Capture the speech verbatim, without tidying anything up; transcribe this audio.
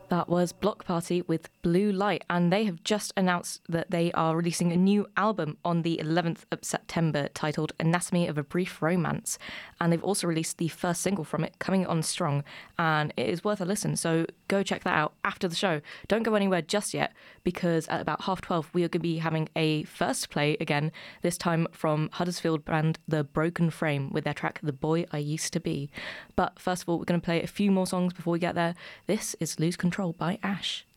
That was Block Party with Blue Light, and they have just announced that they are releasing a new album on the eleventh of September titled Anatomy of a Brief Romance, and they've also released the first single from it, Coming On Strong, and it is worth a listen, so go check that out after the show. Don't go anywhere just yet, because at about half twelve we are going to be having a first play again, this time from Huddersfield band The Broken Frame with their track The Boy I Used To Be. But first of all, we're going to play a few more songs before we get there. This is Lose Control by Ash.